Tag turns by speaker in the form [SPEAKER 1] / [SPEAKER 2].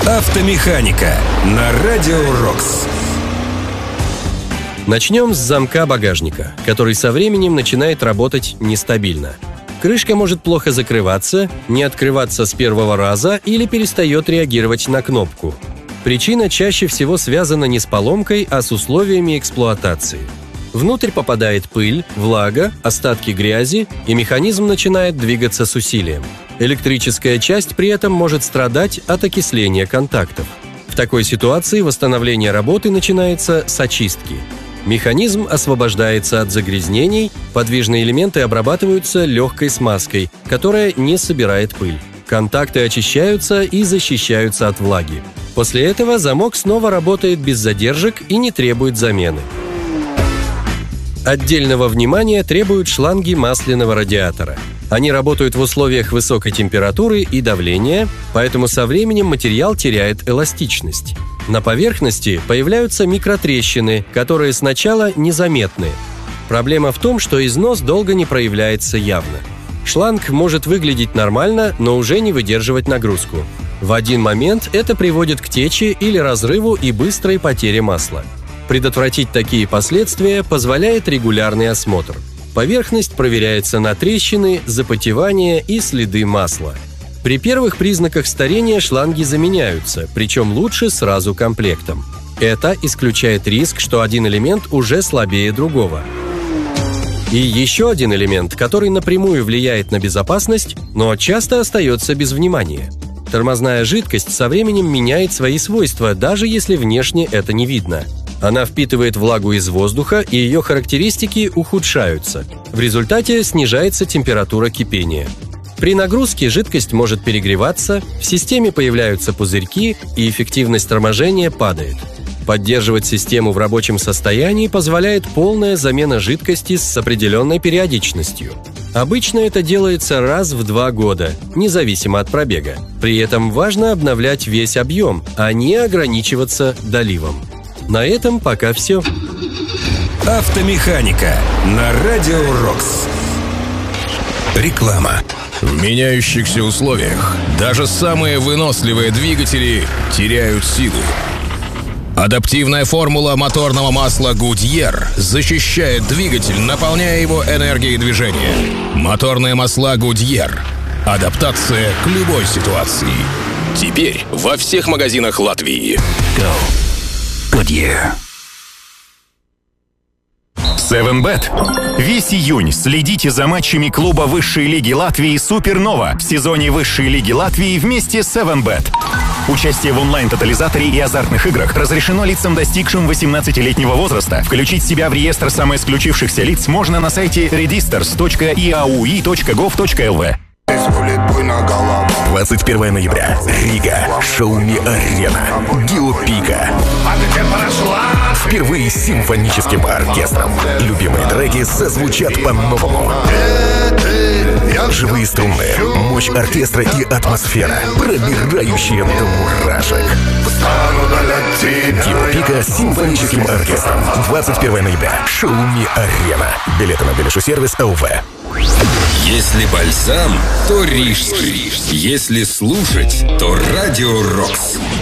[SPEAKER 1] Автомеханика на Радио Рокс.
[SPEAKER 2] Начнем с замка багажника, который со временем начинает работать нестабильно. Крышка может плохо закрываться, не открываться с первого раза или перестает реагировать на кнопку. Причина чаще всего связана не с поломкой, а с условиями эксплуатации. Внутрь попадает пыль, влага, остатки грязи, и механизм начинает двигаться с усилием. Электрическая часть при этом может страдать от окисления контактов. В такой ситуации восстановление работы начинается с очистки. Механизм освобождается от загрязнений, подвижные элементы обрабатываются легкой смазкой, которая не собирает пыль. Контакты очищаются и защищаются от влаги. После этого замок снова работает без задержек и не требует замены. Отдельного внимания требуют шланги масляного радиатора. Они работают в условиях высокой температуры и давления, поэтому со временем материал теряет эластичность. На поверхности появляются микротрещины, которые сначала незаметны. Проблема в том, что износ долго не проявляется явно. Шланг может выглядеть нормально, но уже не выдерживать нагрузку. В один момент это приводит к тече или разрыву и быстрой потере масла. Предотвратить такие последствия позволяет регулярный осмотр. Поверхность проверяется на трещины, запотевание и следы масла. При первых признаках старения шланги заменяются, причем лучше сразу комплектом. Это исключает риск, что один элемент уже слабее другого. И еще один элемент, который напрямую влияет на безопасность, но часто остается без внимания. Тормозная жидкость со временем меняет свои свойства, даже если внешне это не видно. Она впитывает влагу из воздуха, и ее характеристики ухудшаются. В результате снижается температура кипения. При нагрузке жидкость может перегреваться, в системе появляются пузырьки, и эффективность торможения падает. Поддерживать систему в рабочем состоянии позволяет полная замена жидкости с определенной периодичностью. Обычно это делается раз в 2 года, независимо от пробега. При этом важно обновлять весь объем, а не ограничиваться доливом. На этом пока все.
[SPEAKER 1] Автомеханика на Радио Рокс. Реклама.
[SPEAKER 3] В меняющихся условиях даже самые выносливые двигатели теряют силу. Адаптивная формула моторного масла Goodyear защищает двигатель, наполняя его энергией движения. Моторные масла Goodyear. Адаптация к любой ситуации. Теперь во всех магазинах Латвии.
[SPEAKER 4] Goodyear. 7bet. Весь июнь следите за матчами клуба высшей лиги Латвии «Супернова» в сезоне высшей лиги Латвии вместе с 7bet. Участие в онлайн-тотализаторе и азартных играх разрешено лицам, достигшим 18-летнего возраста. Включить себя в реестр самоисключившихся лиц можно на сайте registers.iaui.gov.lv.
[SPEAKER 3] 21 ноября. Рига. Шауми-арена. Гио-Пика. Впервые с симфоническим оркестром. Любимые треки зазвучат по-новому. Живые струны, мощь оркестра и атмосфера, пробирающая до мурашек. Гио-Пика с симфоническим оркестром. 21 ноября. Шауми-арена. Билеты на Белишу-сервис ЛВ.
[SPEAKER 1] Если бальзам, то рижский. Если слушать, то Радио Рокс.